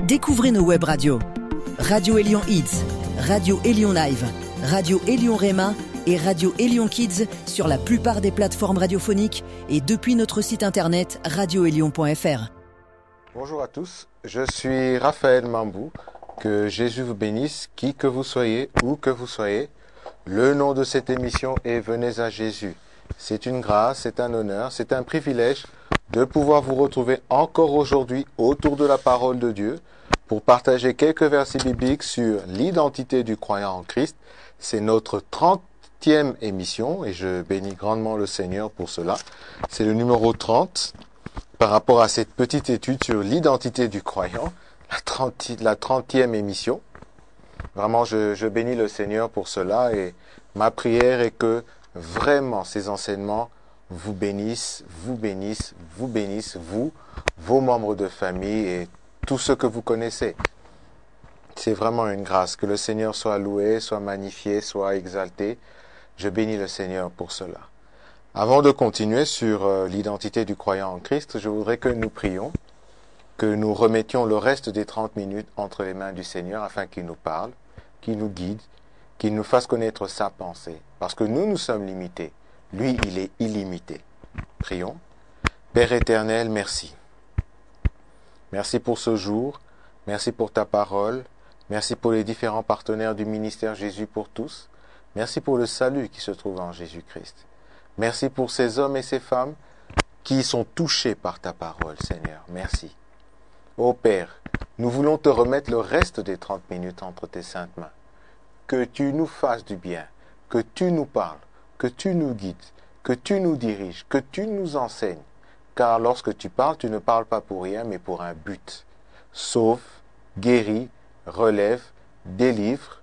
Découvrez nos web radios. Radio Élion Hits, Radio Élion Live, Radio Élion Réma et Radio Élion Kids sur la plupart des plateformes radiophoniques et depuis notre site internet radioélion.fr. Bonjour à tous, je suis Raphaël Mambou. Que Jésus vous bénisse, qui que vous soyez, où que vous soyez. Le nom de cette émission est Venez à Jésus. C'est une grâce, c'est un honneur, c'est un privilège de pouvoir vous retrouver encore aujourd'hui autour de la parole de Dieu pour partager quelques versets bibliques sur l'identité du croyant en Christ. C'est notre 30e émission et je bénis grandement le Seigneur pour cela. C'est le numéro 30 par rapport à cette petite étude sur l'identité du croyant. La 30e émission. Vraiment, je bénis le Seigneur pour cela et ma prière est que vraiment ces enseignements vous bénissent, vous, vos membres de famille et tous ceux que vous connaissez. C'est vraiment une grâce. Que le Seigneur soit loué, soit magnifié, soit exalté. Je bénis le Seigneur pour cela. Avant de continuer sur l'identité du croyant en Christ, je voudrais que nous prions, que nous remettions le reste des 30 minutes entre les mains du Seigneur afin qu'il nous parle, qu'il nous guide, qu'il nous fasse connaître sa pensée. Parce que nous sommes limités. Lui, il est illimité. Prions. Père éternel, merci. Merci pour ce jour. Merci pour ta parole. Merci pour les différents partenaires du ministère Jésus pour tous. Merci pour le salut qui se trouve en Jésus-Christ. Merci pour ces hommes et ces femmes qui sont touchés par ta parole, Seigneur. Merci. Ô Père, nous voulons te remettre le reste des 30 minutes entre tes saintes mains. Que tu nous fasses du bien, que tu nous parles, que tu nous guides, que tu nous diriges, que tu nous enseignes. Car lorsque tu parles, tu ne parles pas pour rien, mais pour un but. Sauve, guéris, relève, délivre,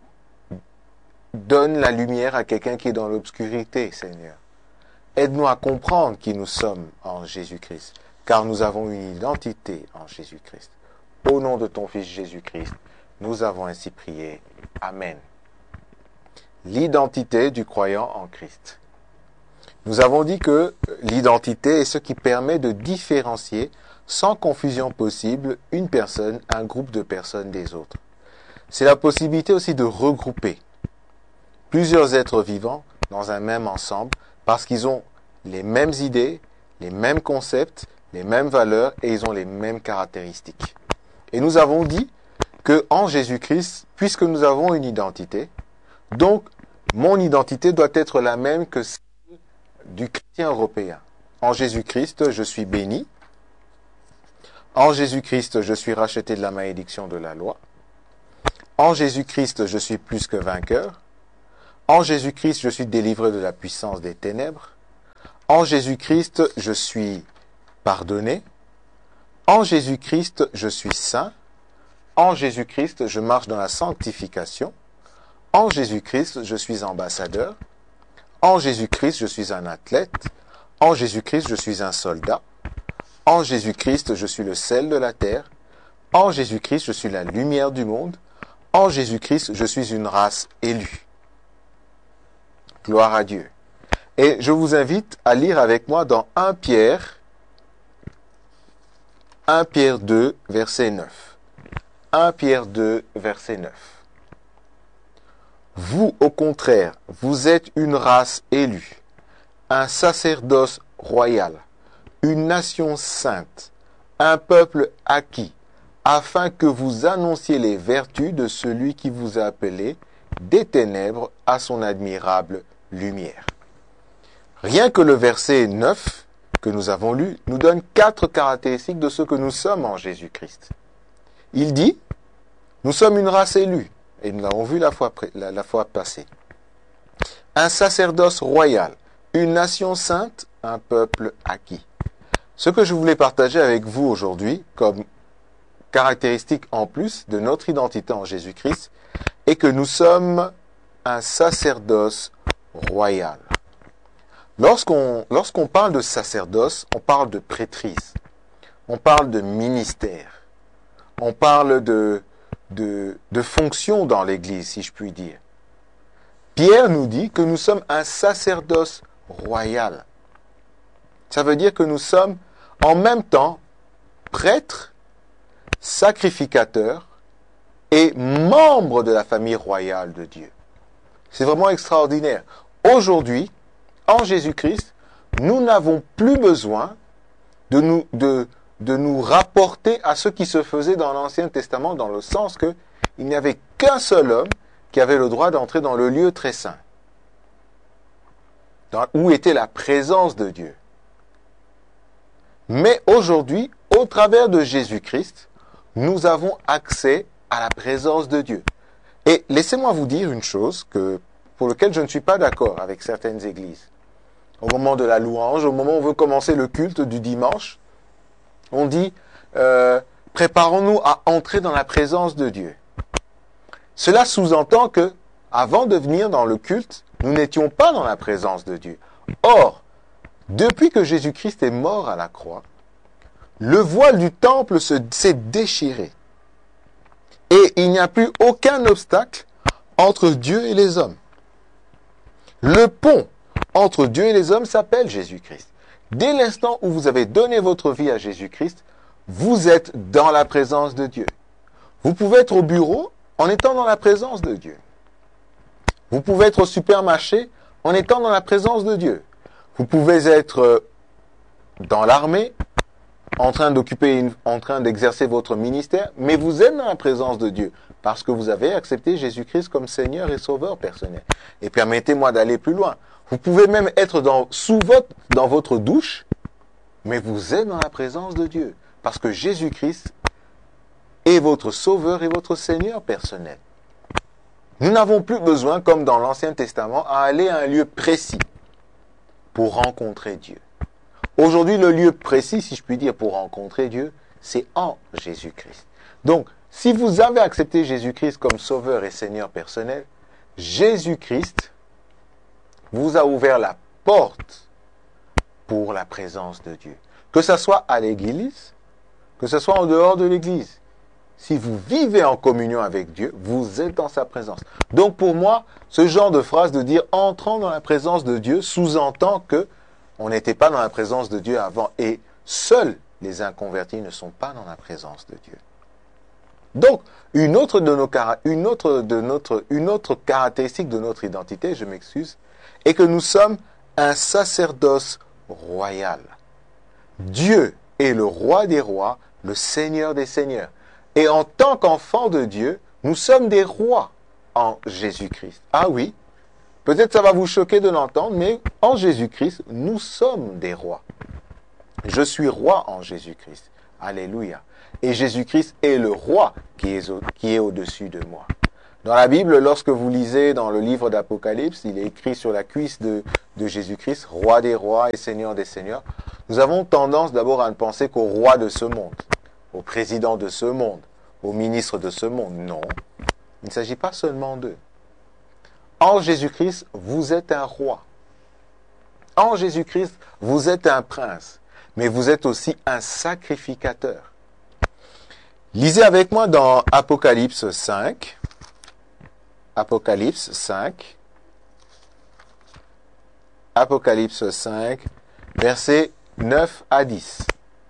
donne la lumière à quelqu'un qui est dans l'obscurité, Seigneur. Aide-nous à comprendre qui nous sommes en Jésus-Christ. Car nous avons une identité en Jésus-Christ. Au nom de ton Fils Jésus-Christ, nous avons ainsi prié. Amen. L'identité du croyant en Christ. Nous avons dit que l'identité est ce qui permet de différencier, sans confusion possible, une personne, un groupe de personnes des autres. C'est la possibilité aussi de regrouper plusieurs êtres vivants dans un même ensemble parce qu'ils ont les mêmes idées, les mêmes concepts, les mêmes valeurs et ils ont les mêmes caractéristiques. Et nous avons dit que en Jésus-Christ, puisque nous avons une identité, donc mon identité doit être la même que celle du chrétien européen. En Jésus-Christ, je suis béni. En Jésus-Christ, je suis racheté de la malédiction de la loi. En Jésus-Christ, je suis plus que vainqueur. En Jésus-Christ, je suis délivré de la puissance des ténèbres. En Jésus-Christ, je suis pardonné. En Jésus-Christ, je suis saint. En Jésus-Christ, je marche dans la sanctification. En Jésus-Christ, je suis ambassadeur. En Jésus-Christ, je suis un athlète. En Jésus-Christ, je suis un soldat. En Jésus-Christ, je suis le sel de la terre. En Jésus-Christ, je suis la lumière du monde. En Jésus-Christ, je suis une race élue. Gloire à Dieu. Et je vous invite à lire avec moi dans 1 Pierre 2, verset 9. 1 Pierre 2, verset 9. Vous, au contraire, vous êtes une race élue, un sacerdoce royal, une nation sainte, un peuple acquis, afin que vous annonciez les vertus de celui qui vous a appelé des ténèbres à son admirable lumière. Rien que le verset 9 que nous avons lu nous donne 4 caractéristiques de ce que nous sommes en Jésus-Christ. Il dit, nous sommes une race élue, et nous l'avons vu la fois passée. Un sacerdoce royal, une nation sainte, un peuple acquis. Ce que je voulais partager avec vous aujourd'hui, comme caractéristique en plus de notre identité en Jésus-Christ, est que nous sommes un sacerdoce royal. Lorsqu'on parle de sacerdoce, on parle de prêtrise, on parle de ministère, on parle de fonction dans l'Église, si je puis dire. Pierre nous dit que nous sommes un sacerdoce royal. Ça veut dire que nous sommes en même temps prêtres, sacrificateur et membre de la famille royale de Dieu. C'est vraiment extraordinaire. Aujourd'hui, en Jésus-Christ, nous n'avons plus besoin de nous rapporter à ce qui se faisait dans l'Ancien Testament, dans le sens que il n'y avait qu'un seul homme qui avait le droit d'entrer dans le lieu très saint, où était la présence de Dieu. Mais aujourd'hui, au travers de Jésus-Christ, nous avons accès à la présence de Dieu. Et laissez-moi vous dire une chose pour laquelle je ne suis pas d'accord avec certaines églises. Au moment de la louange, au moment où on veut commencer le culte du dimanche, on dit préparons-nous à entrer dans la présence de Dieu. Cela sous-entend que, avant de venir dans le culte, nous n'étions pas dans la présence de Dieu. Or, depuis que Jésus-Christ est mort à la croix, le voile du temple s'est déchiré. Et il n'y a plus aucun obstacle entre Dieu et les hommes. Le pont entre Dieu et les hommes s'appelle Jésus-Christ. Dès l'instant où vous avez donné votre vie à Jésus-Christ, vous êtes dans la présence de Dieu. Vous pouvez être au bureau en étant dans la présence de Dieu. Vous pouvez être au supermarché en étant dans la présence de Dieu. Vous pouvez être dans l'armée, en train d'exercer votre ministère, mais vous êtes dans la présence de Dieu parce que vous avez accepté Jésus-Christ comme Seigneur et Sauveur personnel. Et permettez-moi d'aller plus loin. Vous pouvez même être dans votre douche, mais vous êtes dans la présence de Dieu parce que Jésus-Christ est votre Sauveur et votre Seigneur personnel. Nous n'avons plus besoin, comme dans l'Ancien Testament, à aller à un lieu précis pour rencontrer Dieu. Aujourd'hui, le lieu précis, si je puis dire, pour rencontrer Dieu, c'est en Jésus-Christ. Donc, si vous avez accepté Jésus-Christ comme Sauveur et Seigneur personnel, Jésus-Christ vous a ouvert la porte pour la présence de Dieu. Que ce soit à l'église, que ce soit en dehors de l'église. Si vous vivez en communion avec Dieu, vous êtes dans sa présence. Donc pour moi, ce genre de phrase de dire « entrant dans la présence de Dieu » sous-entend que on n'était pas dans la présence de Dieu avant. Et seuls les inconvertis ne sont pas dans la présence de Dieu. Donc, une autre caractéristique de notre identité, je m'excuse, est que nous sommes un sacerdoce royal. Dieu est le roi des rois, le Seigneur des seigneurs. Et en tant qu'enfants de Dieu, nous sommes des rois en Jésus-Christ. Ah oui, peut-être ça va vous choquer de l'entendre, mais en Jésus-Christ, nous sommes des rois. Je suis roi en Jésus-Christ. Alléluia. Et Jésus-Christ est le roi qui est au-dessus de moi. Dans la Bible, lorsque vous lisez dans le livre d'Apocalypse, il est écrit sur la cuisse de Jésus-Christ, roi des rois et seigneur des seigneurs. Nous avons tendance d'abord à ne penser qu'au roi de ce monde, au président de ce monde, au ministre de ce monde. Non, il ne s'agit pas seulement d'eux. En Jésus-Christ, vous êtes un roi. En Jésus-Christ, vous êtes un prince, mais vous êtes aussi un sacrificateur. Lisez avec moi dans Apocalypse 5. Apocalypse 5. Apocalypse 5, versets 9 à 10.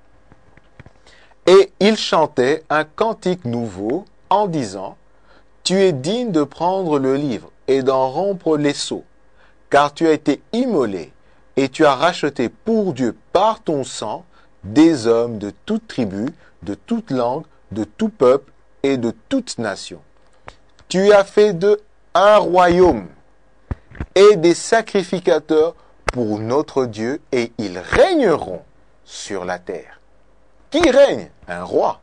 Et il chantait un cantique nouveau en disant « Tu es digne de prendre le livre et d'en rompre les sceaux, car tu as été immolé et tu as racheté pour Dieu par ton sang des hommes de toute tribu, de toute langue, de tout peuple et de toute nation. Tu as fait d'eux un royaume et des sacrificateurs pour notre Dieu, et ils régneront sur la terre. » Qui règne? Un roi.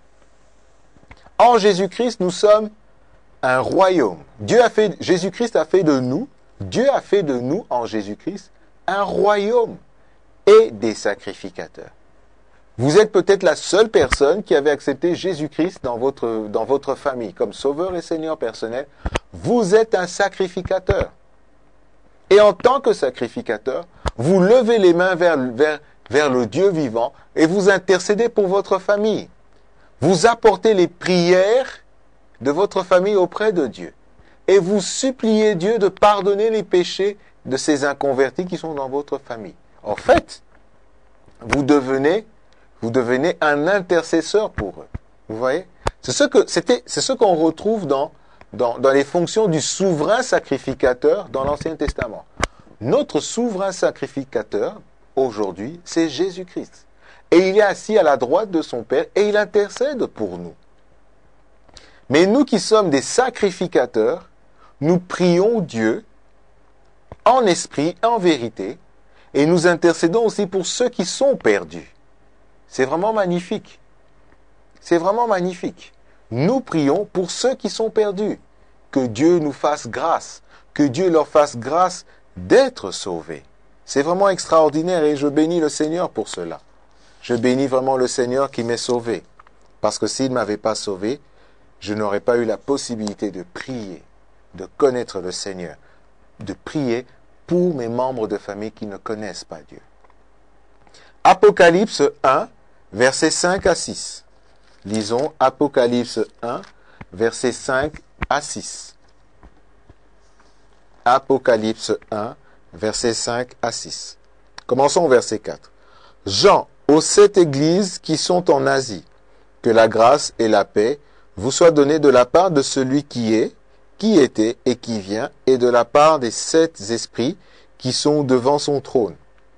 En Jésus-Christ, nous sommes un royaume. Jésus-Christ a fait de nous, Dieu a fait de nous en Jésus-Christ un royaume et des sacrificateurs. Vous êtes peut-être la seule personne qui avait accepté Jésus-Christ dans votre famille comme Sauveur et Seigneur personnel. Vous êtes un sacrificateur. Et en tant que sacrificateur, vous levez les mains vers le Dieu vivant et vous intercédez pour votre famille. Vous apportez les prières de votre famille auprès de Dieu. Et vous suppliez Dieu de pardonner les péchés de ces inconvertis qui sont dans votre famille. En fait, vous devenez un intercesseur pour eux. Vous voyez? C'est ce qu'on retrouve dans les fonctions du souverain sacrificateur dans l'Ancien Testament. Notre souverain sacrificateur, aujourd'hui, c'est Jésus-Christ. Et il est assis à la droite de son Père et il intercède pour nous. Mais nous qui sommes des sacrificateurs, nous prions Dieu en esprit, en vérité, et nous intercédons aussi pour ceux qui sont perdus. C'est vraiment magnifique. C'est vraiment magnifique. Nous prions pour ceux qui sont perdus. Que Dieu nous fasse grâce. Que Dieu leur fasse grâce d'être sauvés. C'est vraiment extraordinaire et je bénis le Seigneur pour cela. Je bénis vraiment le Seigneur qui m'est sauvé. Parce que s'il ne m'avait pas sauvé, je n'aurais pas eu la possibilité de prier, de connaître le Seigneur, de prier pour mes membres de famille qui ne connaissent pas Dieu. Apocalypse 1, versets 5 à 6. Lisons Apocalypse 1, versets 5 à 6. Apocalypse 1, versets 5 à 6. Commençons au verset 4. Jean, aux 7 églises qui sont en Asie, que la grâce et la paix vous soient données de la part de celui qui est, qui était et qui vient, et de la part des 7 esprits qui sont devant son trône.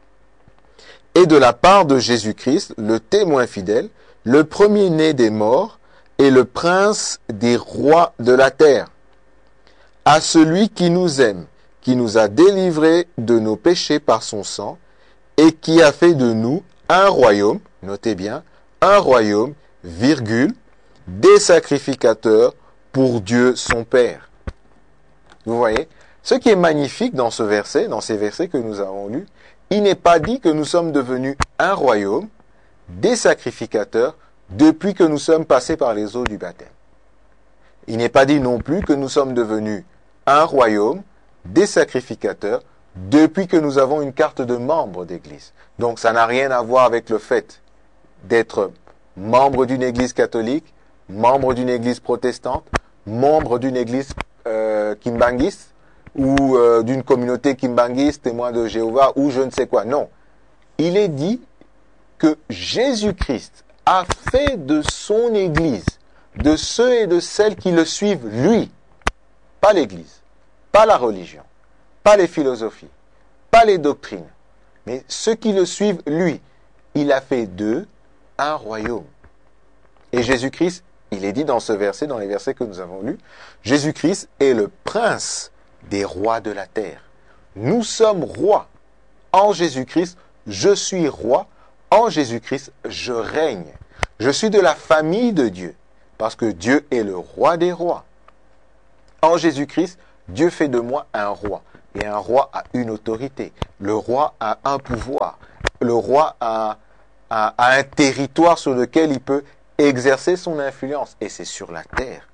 Et de la part de Jésus-Christ, le témoin fidèle, le premier-né des morts et le prince des rois de la terre. À celui qui nous aime, qui nous a délivrés de nos péchés par son sang, et qui a fait de nous un royaume, notez bien, un royaume, virgule, des sacrificateurs pour Dieu son Père. Vous voyez, ce qui est magnifique dans ce verset, dans ces versets que nous avons lus, il n'est pas dit que nous sommes devenus un royaume, des sacrificateurs, depuis que nous sommes passés par les eaux du baptême. Il n'est pas dit non plus que nous sommes devenus un royaume, des sacrificateurs, depuis que nous avons une carte de membre d'église. Donc ça n'a rien à voir avec le fait d'être membre d'une église catholique, membre d'une église protestante, membre d'une église kimbanguiste, ou d'une communauté kimbanguiste, témoin de Jéhovah, ou je ne sais quoi. Non. Il est dit que Jésus-Christ a fait de son église, de ceux et de celles qui le suivent, lui, pas l'église, pas la religion, pas les philosophies, pas les doctrines, mais ceux qui le suivent, lui, il a fait d'eux un royaume. Et Jésus-Christ, il est dit dans ce verset, dans les versets que nous avons lus, Jésus-Christ est le prince des rois de la terre. Nous sommes rois. En Jésus-Christ, je suis roi. En Jésus-Christ, je règne. Je suis de la famille de Dieu, parce que Dieu est le roi des rois. En Jésus-Christ, Dieu fait de moi un roi. Et un roi a une autorité. Le roi a un pouvoir. Le roi a un territoire sur lequel il peut exercer son influence. Et c'est sur la terre.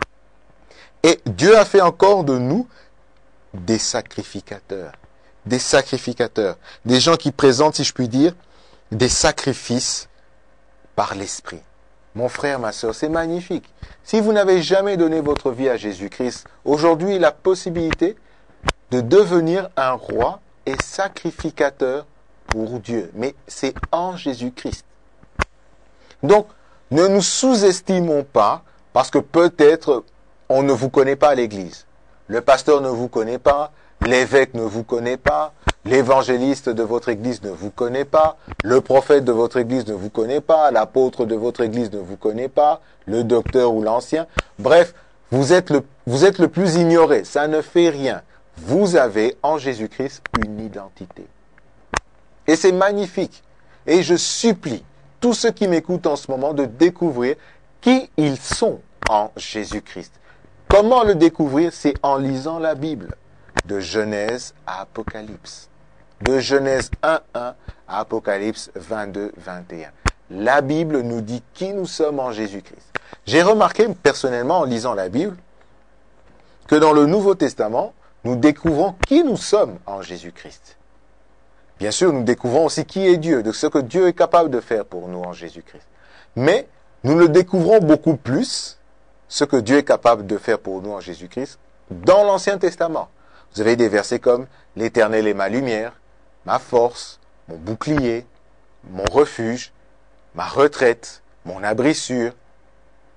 Et Dieu a fait encore de nous des sacrificateurs. Des sacrificateurs. Des gens qui présentent, si je puis dire, des sacrifices par l'Esprit. Mon frère, ma sœur, c'est magnifique. Si vous n'avez jamais donné votre vie à Jésus-Christ, aujourd'hui, la possibilité de devenir un roi et sacrificateur pour Dieu. Mais c'est en Jésus-Christ. Donc, ne nous sous-estimons pas, parce que peut-être on ne vous connaît pas à l'église. Le pasteur ne vous connaît pas, l'évêque ne vous connaît pas, l'évangéliste de votre église ne vous connaît pas, le prophète de votre église ne vous connaît pas, l'apôtre de votre église ne vous connaît pas, le docteur ou l'ancien. Bref, vous êtes le plus ignoré, ça ne fait rien. Vous avez en Jésus-Christ une identité. Et c'est magnifique. Et je supplie tous ceux qui m'écoutent en ce moment de découvrir qui ils sont en Jésus-Christ. Comment le découvrir? C'est en lisant la Bible, de Genèse à Apocalypse. De Genèse 1.1 à Apocalypse 22.21. La Bible nous dit qui nous sommes en Jésus-Christ. J'ai remarqué personnellement en lisant la Bible que dans le Nouveau Testament, nous découvrons qui nous sommes en Jésus-Christ. Bien sûr, nous découvrons aussi qui est Dieu, de ce que Dieu est capable de faire pour nous en Jésus-Christ. Mais nous le découvrons beaucoup plus, ce que Dieu est capable de faire pour nous en Jésus-Christ, dans l'Ancien Testament. Vous avez des versets comme « L'Éternel est ma lumière, ma force, mon bouclier, mon refuge, ma retraite, mon abri sûr. »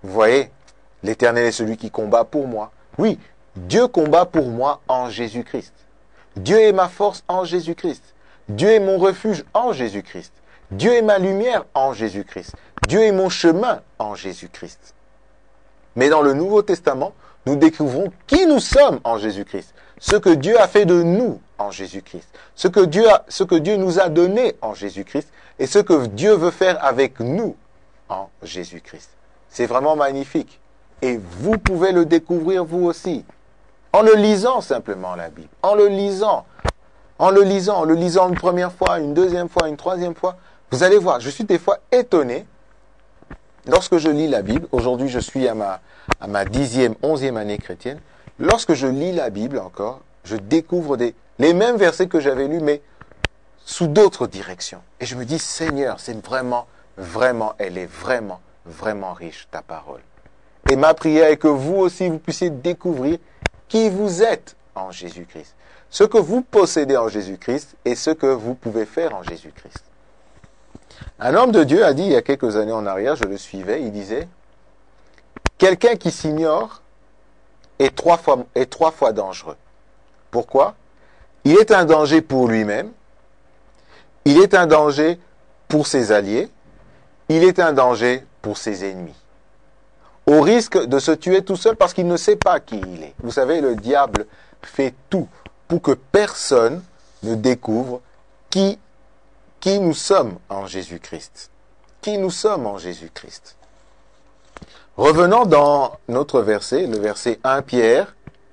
Vous voyez, l'Éternel est celui qui combat pour moi. Oui, Dieu combat pour moi en Jésus-Christ. Dieu est ma force en Jésus-Christ. Dieu est mon refuge en Jésus-Christ. Dieu est ma lumière en Jésus-Christ. Dieu est mon chemin en Jésus-Christ. Mais dans le Nouveau Testament, nous découvrons qui nous sommes en Jésus-Christ. Ce que Dieu a fait de nous en Jésus-Christ. Ce que Dieu nous a donné en Jésus-Christ. Et ce que Dieu veut faire avec nous en Jésus-Christ. C'est vraiment magnifique. Et vous pouvez le découvrir vous aussi. En le lisant simplement la Bible. En le lisant une première fois, une deuxième fois, une troisième fois. Vous allez voir, je suis des fois étonné lorsque je lis la Bible. Aujourd'hui, je suis à ma 10e, 11e année chrétienne. Lorsque je lis la Bible encore, je découvre les mêmes versets que j'avais lus, mais sous d'autres directions. Et je me dis, Seigneur, c'est vraiment, elle est vraiment, vraiment riche, ta parole. Et ma prière est que vous aussi, vous puissiez découvrir qui vous êtes en Jésus-Christ. Ce que vous possédez en Jésus-Christ et ce que vous pouvez faire en Jésus-Christ. Un homme de Dieu a dit il y a quelques années en arrière, je le suivais, il disait, quelqu'un qui s'ignore est trois fois dangereux. Pourquoi? Il est un danger pour lui-même, il est un danger pour ses alliés, il est un danger pour ses ennemis. Au risque de se tuer tout seul parce qu'il ne sait pas qui il est. Vous savez, le diable fait tout pour que personne ne découvre qui nous sommes en Jésus-Christ. Qui nous sommes en Jésus-Christ. Revenons dans notre verset, le verset 1 Pierre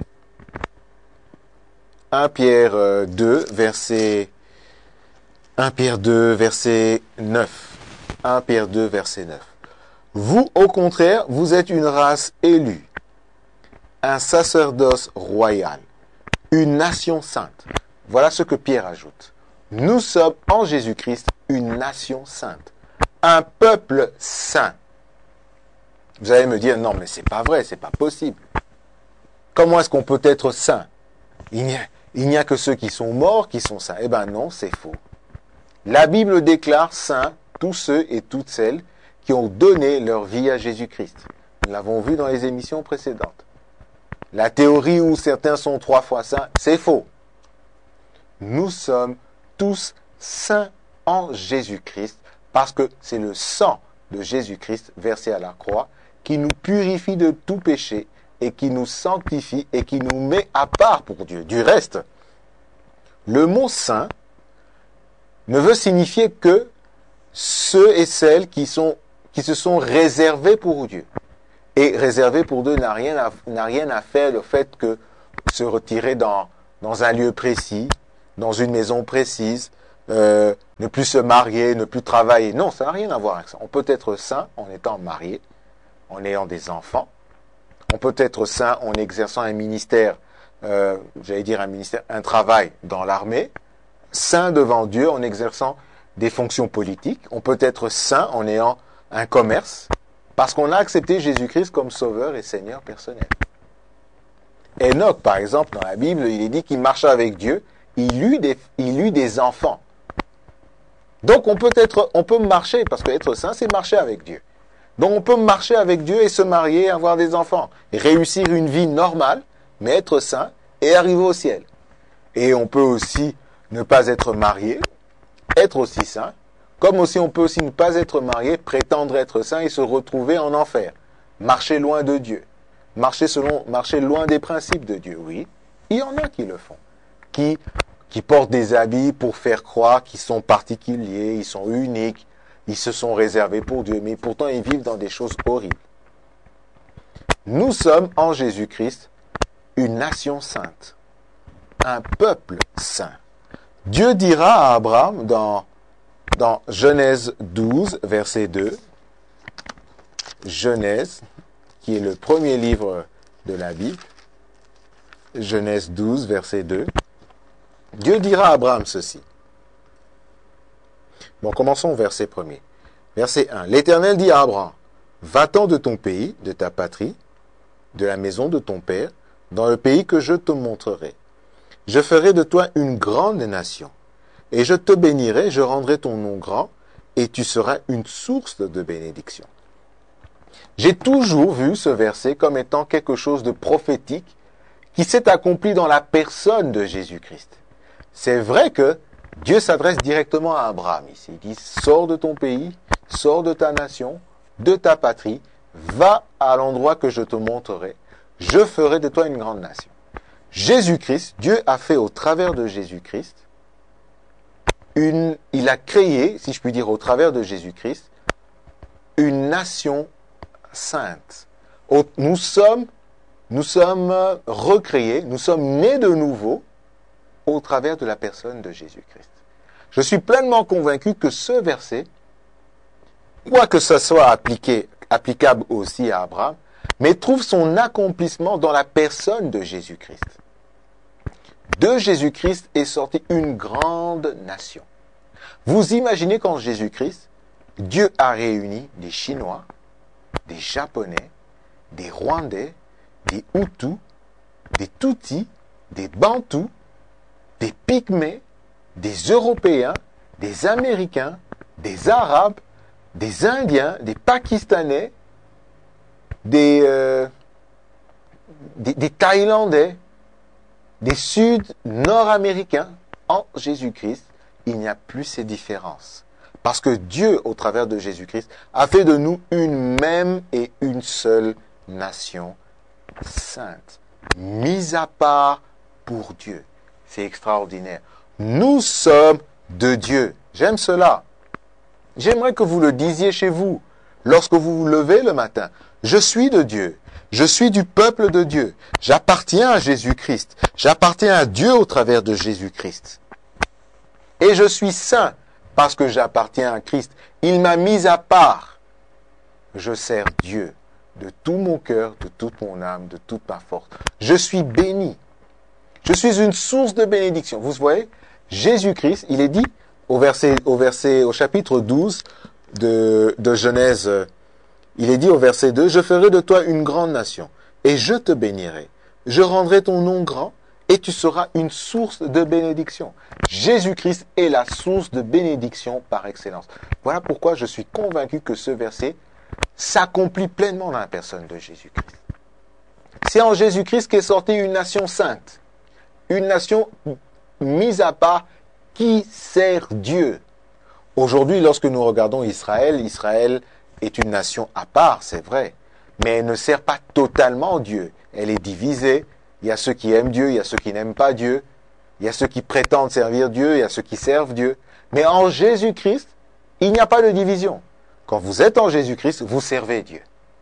2, verset 9. 1 Pierre 2, verset 9. Vous, au contraire, vous êtes une race élue, un sacerdoce royal, une nation sainte. Voilà ce que Pierre ajoute. Nous sommes en Jésus-Christ une nation sainte, un peuple saint. Vous allez me dire, non mais c'est pas vrai, c'est pas possible. Comment est-ce qu'on peut être saint? Il n'y a que ceux qui sont morts qui sont saints. Eh bien non, c'est faux. La Bible déclare saints tous ceux et toutes celles qui ont donné leur vie à Jésus-Christ. Nous l'avons vu dans les émissions précédentes. La théorie où certains sont 3 fois saints, c'est faux. Nous sommes tous saints en Jésus-Christ parce que c'est le sang de Jésus-Christ versé à la croix qui nous purifie de tout péché et qui nous sanctifie et qui nous met à part pour Dieu. Du reste, le mot saint ne veut signifier que ceux et celles qui se sont réservés pour Dieu. Et réservés pour Dieu n'a rien à faire le fait que se retirer dans un lieu précis, dans une maison précise, ne plus se marier, ne plus travailler. Non, ça n'a rien à voir avec ça. On peut être saint en étant marié, en ayant des enfants. On peut être saint en exerçant un ministère, un travail dans l'armée. Saint devant Dieu en exerçant des fonctions politiques. On peut être saint en ayant un commerce, parce qu'on a accepté Jésus-Christ comme sauveur et Seigneur personnel. Enoch, par exemple, dans la Bible, il est dit qu'il marcha avec Dieu, il eut des enfants. Donc on peut marcher, parce qu'être saint, c'est marcher avec Dieu. Donc on peut marcher avec Dieu et se marier, avoir des enfants, et réussir une vie normale, mais être saint et arriver au ciel. Et on peut aussi ne pas être marié, être aussi saint, comme aussi on peut aussi ne pas être marié, prétendre être saint et se retrouver en enfer. Marcher loin de Dieu. Marcher loin des principes de Dieu, oui. Il y en a qui le font. Qui portent des habits pour faire croire qu'ils sont particuliers, ils sont uniques, ils se sont réservés pour Dieu, mais pourtant ils vivent dans des choses horribles. Nous sommes en Jésus-Christ une nation sainte, un peuple saint. Dieu dira à Abraham dans Genèse 12, verset 2, Genèse, qui est le premier livre de la Bible, Genèse 12, verset 2, Dieu dira à Abraham ceci. Bon, commençons au verset 1er. Verset 1. L'Éternel dit à Abraham, va-t'en de ton pays, de ta patrie, de la maison de ton père, dans le pays que je te montrerai. Je ferai de toi une grande nation, et je te bénirai, je rendrai ton nom grand, et tu seras une source de bénédiction. J'ai toujours vu ce verset comme étant quelque chose de prophétique qui s'est accompli dans la personne de Jésus-Christ. C'est vrai que Dieu s'adresse directement à Abraham ici. Il dit, sors de ton pays, sors de ta nation, de ta patrie, va à l'endroit que je te montrerai, je ferai de toi une grande nation. Jésus-Christ, Dieu a fait au travers de Jésus-Christ, il a créé, si je puis dire, au travers de Jésus-Christ, une nation sainte. Nous sommes recréés, nous sommes nés de nouveau au travers de la personne de Jésus-Christ. Je suis pleinement convaincu que ce verset, quoique ce soit applicable aussi à Abraham, mais trouve son accomplissement dans la personne de Jésus-Christ. De Jésus-Christ est sortie une grande nation. Vous imaginez qu'en Jésus-Christ, Dieu a réuni des Chinois, des Japonais, des Rwandais, des Hutus, des Tutsis, des Bantous, des Pygmées, des Européens, des Américains, des Arabes, des Indiens, des Pakistanais, des Thaïlandais, des Sud-Nord-Américains. En Jésus-Christ, il n'y a plus ces différences. Parce que Dieu, au travers de Jésus-Christ, a fait de nous une même et une seule nation sainte, mise à part pour Dieu. C'est extraordinaire. Nous sommes de Dieu. J'aime cela. J'aimerais que vous le disiez chez vous, lorsque vous vous levez le matin. Je suis de Dieu. Je suis du peuple de Dieu. J'appartiens à Jésus-Christ. J'appartiens à Dieu au travers de Jésus-Christ. Et je suis saint parce que j'appartiens à Christ. Il m'a mis à part. Je sers Dieu de tout mon cœur, de toute mon âme, de toute ma force. Je suis béni. Je suis une source de bénédiction. Vous voyez, Jésus-Christ, il est dit au chapitre 12 de Genèse, il est dit au verset 2, « Je ferai de toi une grande nation, et je te bénirai. Je rendrai ton nom grand, et tu seras une source de bénédiction. » Jésus-Christ est la source de bénédiction par excellence. Voilà pourquoi je suis convaincu que ce verset s'accomplit pleinement dans la personne de Jésus-Christ. C'est en Jésus-Christ qu'est sortie une nation sainte, une nation mise à part qui sert Dieu. Aujourd'hui, lorsque nous regardons Israël, Israël est une nation à part, c'est vrai, mais elle ne sert pas totalement Dieu. Elle est divisée. Il y a ceux qui aiment Dieu, il y a ceux qui n'aiment pas Dieu. Il y a ceux qui prétendent servir Dieu, il y a ceux qui servent Dieu. Mais en Jésus-Christ, il n'y a pas de division. Quand vous êtes en Jésus-Christ, vous servez Dieu.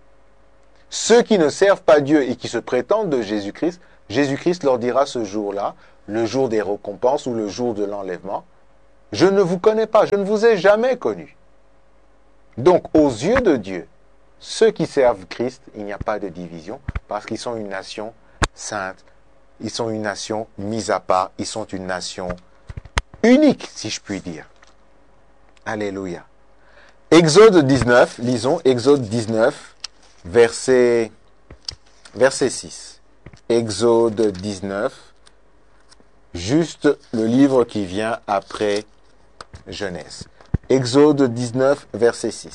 Ceux qui ne servent pas Dieu et qui se prétendent de Jésus-Christ, Jésus-Christ leur dira ce jour-là, le jour des récompenses ou le jour de l'enlèvement, « Je ne vous connais pas, je ne vous ai jamais connu. » Donc, aux yeux de Dieu, ceux qui servent Christ, il n'y a pas de division parce qu'ils sont une nation sainte, ils sont une nation mise à part, ils sont une nation unique, si je puis dire. Alléluia. Exode 19, lisons Exode 19, verset 6. Exode 19, juste le livre qui vient après Genèse. Exode 19, verset 6.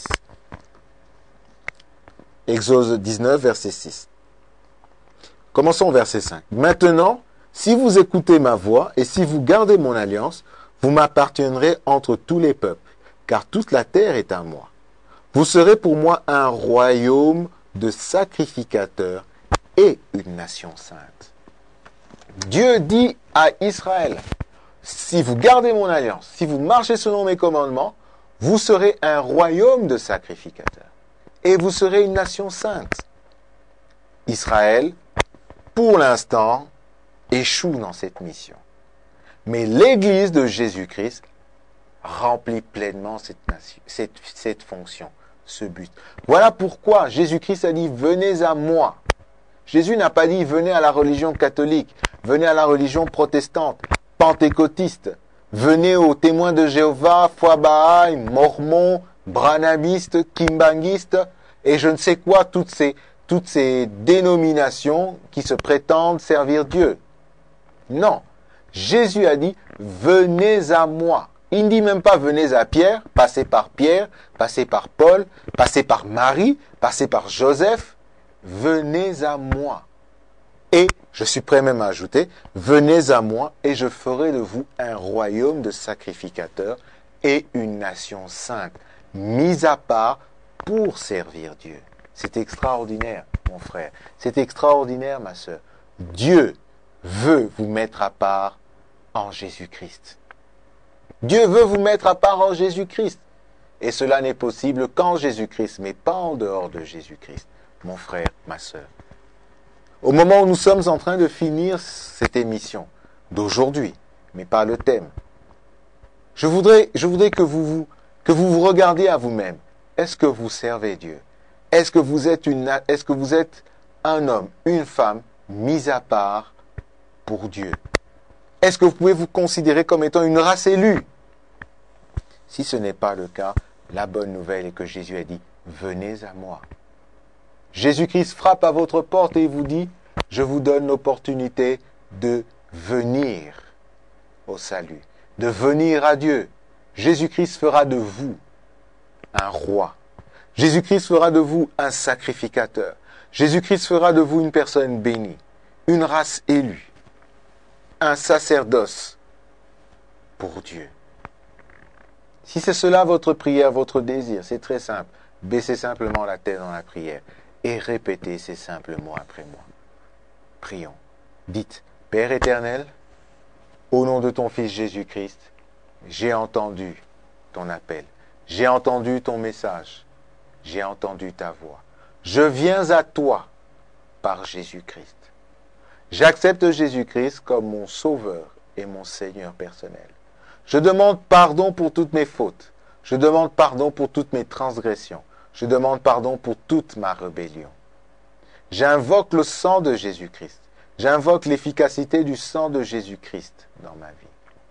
Exode 19, verset 6. Commençons au verset 5. Maintenant, si vous écoutez ma voix et si vous gardez mon alliance, vous m'appartiendrez entre tous les peuples, car toute la terre est à moi. Vous serez pour moi un royaume de sacrificateurs et une nation sainte. Dieu dit à Israël, si vous gardez mon alliance, si vous marchez selon mes commandements, vous serez un royaume de sacrificateurs et vous serez une nation sainte. Israël, pour l'instant, échoue dans cette mission. Mais l'Église de Jésus-Christ remplit pleinement cette fonction, ce but. Voilà pourquoi Jésus-Christ a dit « Venez à moi ». Jésus n'a pas dit « Venez à la religion catholique, venez à la religion protestante, pentecôtiste, venez aux témoins de Jéhovah, foi Baha'i, mormons, branhamistes, kimbanguistes et je ne sais quoi, toutes ces dénominations qui se prétendent servir Dieu. » Non. Jésus a dit « Venez à moi ». Il ne dit même pas venez à Pierre, passez par Paul, passez par Marie, passez par Joseph. Venez à moi. Et, je suis prêt même à ajouter, venez à moi et je ferai de vous un royaume de sacrificateurs et une nation sainte, mise à part pour servir Dieu. C'est extraordinaire, mon frère. C'est extraordinaire, ma sœur. Dieu veut vous mettre à part en Jésus-Christ. Dieu veut vous mettre à part en Jésus-Christ. Et cela n'est possible qu'en Jésus-Christ, mais pas en dehors de Jésus-Christ. Mon frère, ma sœur. Au moment où nous sommes en train de finir cette émission d'aujourd'hui, mais pas le thème, je voudrais que vous vous regardiez à vous-même. Est-ce que vous servez Dieu? Est-ce que vous êtes un homme, une femme mis à part pour Dieu? Est-ce que vous pouvez vous considérer comme étant une race élue? Si ce n'est pas le cas, la bonne nouvelle est que Jésus a dit « Venez à moi ». Jésus-Christ frappe à votre porte et il vous dit « Je vous donne l'opportunité de venir au salut, de venir à Dieu. Jésus-Christ fera de vous un roi. Jésus-Christ fera de vous un sacrificateur. Jésus-Christ fera de vous une personne bénie, une race élue, un sacerdoce pour Dieu. » Si c'est cela votre prière, votre désir, c'est très simple. Baissez simplement la tête dans la prière et répétez ces simples mots après moi. Prions. Dites, Père éternel, au nom de ton Fils Jésus-Christ, j'ai entendu ton appel, j'ai entendu ton message, j'ai entendu ta voix. Je viens à toi par Jésus-Christ. J'accepte Jésus-Christ comme mon Sauveur et mon Seigneur personnel. Je demande pardon pour toutes mes fautes. Je demande pardon pour toutes mes transgressions. Je demande pardon pour toute ma rébellion. J'invoque le sang de Jésus-Christ. J'invoque l'efficacité du sang de Jésus-Christ dans ma vie.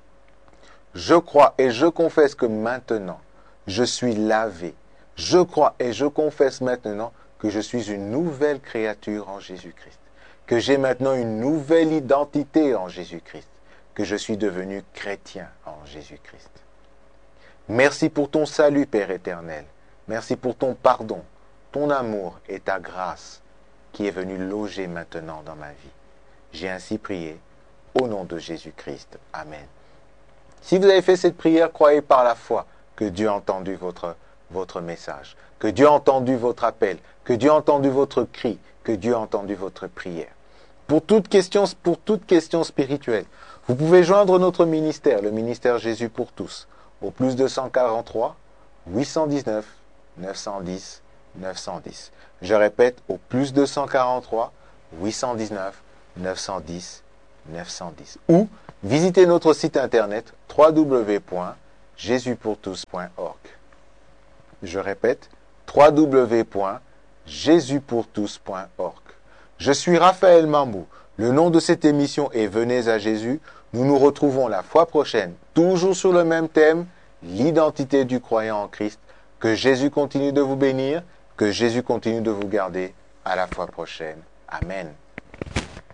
Je crois et je confesse que maintenant, je suis lavé. Je crois et je confesse maintenant que je suis une nouvelle créature en Jésus-Christ. Que j'ai maintenant une nouvelle identité en Jésus-Christ. Que je suis devenu chrétien en Jésus-Christ. Merci pour ton salut, Père éternel. Merci pour ton pardon, ton amour et ta grâce qui est venue loger maintenant dans ma vie. J'ai ainsi prié au nom de Jésus-Christ. Amen. Si vous avez fait cette prière, croyez par la foi que Dieu a entendu votre message, que Dieu a entendu votre appel, que Dieu a entendu votre cri, que Dieu a entendu votre prière. Pour toute question spirituelle, vous pouvez joindre notre ministère, le ministère Jésus pour tous, au plus 243 819 910 910. Je répète, au plus 243 819 910 910. Ou visitez notre site internet www.jesuspourtous.org. Je répète, www.jesuspourtous.org. Je suis Raphaël Mambou. Le nom de cette émission est Venez à Jésus. Nous nous retrouvons la fois prochaine, toujours sur le même thème, l'identité du croyant en Christ. Que Jésus continue de vous bénir, que Jésus continue de vous garder. À la fois prochaine. Amen.